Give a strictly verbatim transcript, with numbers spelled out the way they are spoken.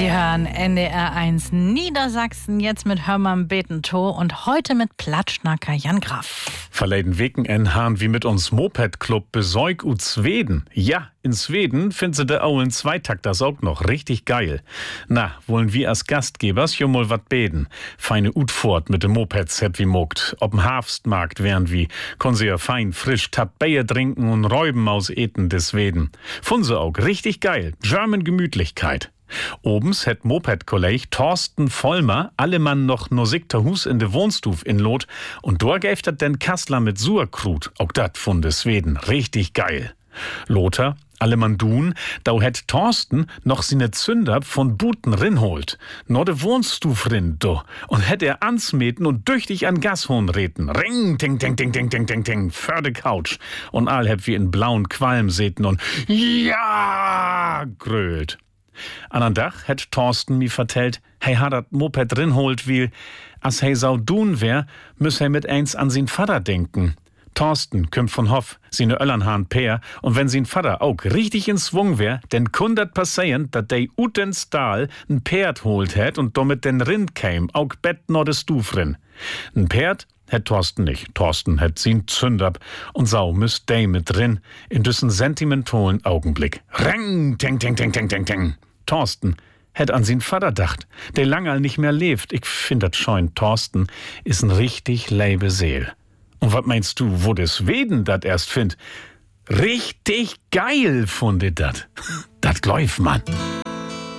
Sie hören N D R eins Niedersachsen, jetzt mit Hörmann Betentow und heute mit Platschnacker Jan Graf. Verleden Weken en Hahn wie mit uns Moped-Club Besäug u Zweden. Ja, in Zweden finden sie de auch in Zweitakt das auch noch richtig geil. Na, wollen wir als Gastgebers jo mal wat beten. Feine Utfort mit dem Mopeds het wie mogt. Ob'n Hafstmarkt wären wie, kon sie ja fein frisch Tabbeie trinken und Räuben aus Eten des Sweden. Fun sie auch richtig geil. German Gemütlichkeit. Obens het Moped-Kolleg Thorsten Vollmer allemann noch no sickter Hus in de Wohnstuf in Lot und dort gäft dat den Kassler mit Surkrut, auch dat von de Sweden, richtig geil. Lothar, allemann dun, dau het Thorsten noch sine Zünder von Buten rinholt, no de Wohnstuf rin, do, und het er ansmeten und düchtig an Gashorn reten, ring, ting, ting, ting, ting, ting, ting, ting, für de Couch, und all heb wie in blauen Qualm seten und ja, grölt. An ein Dach hätt Thorsten mi vertellt, hei hat dat Moped drinholt, wie, as hei sau dun wär, müss hei mit eins an sin Vater denken. Thorsten kümmt von Hoff, sine Öllernhahn Peer, und wenn sin Vater auch richtig in Swung wär, denn kun dat passieren, dat dei uten Stahl n Pferd holt hätt und damit den Rind käm, auch Bett no de Stuf rin. N Pferd hätt Thorsten nicht. Thorsten hätt sin Zündab und sau müsst dei mit drin, in düssen sentimentalen Augenblick. Reng, teng, teng, teng, teng, teng, teng. Thorsten hätt an sin Vater dacht, der langal nicht mehr lebt. Ich find dat scheun, Thorsten is n richtig leibe Seel. Und wat meinst du, wo des Sweden dat erst find? Richtig geil fundet dat. Dat gläuf man.